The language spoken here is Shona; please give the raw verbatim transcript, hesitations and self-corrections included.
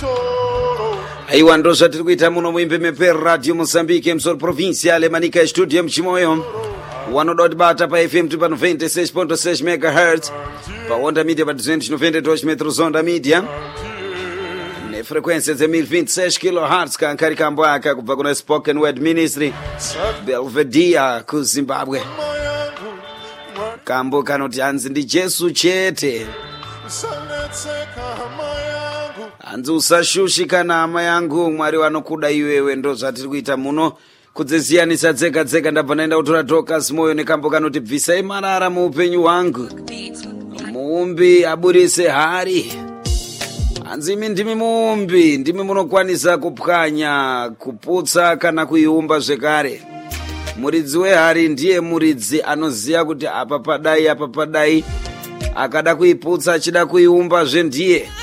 aiwa ndo zvatiri kuita muno muimbe mepe radio Mozambique msoro provincial emanika studio mchimoyo wanoda kutibata pa F M tiri pano noventa e seis ponto seis megahertz pa onda media pa duzentos e noventa e dois metros onda media ne frequência de mil e vinte e seis kilohertz kankari kambwaka kubva kuna Spoken Word Ministry Belvedere ku Zimbabwe. Kambo kanoti hanzi ndi Jesu chete, hanzi usashushikana hama yangu, Mwari wanokuda iwewe. Ndo zvatiri kuita muno kudziziyanisa dzega dzega. Ndabva naenda kutora Dorcas Moyo nekambo kanoti bvisai marara muupenyu hwangu, muumbi aburise hari. Hanzi imi ndimi muumbi, ndimi munokwanisa kupwanya, kuputsa kana kuiumba zvekare. Muridzi wehari ndiye muridzi anoziya kuti apa padai apa padai, akada kuiputsa achida kuiumba zve ndiye.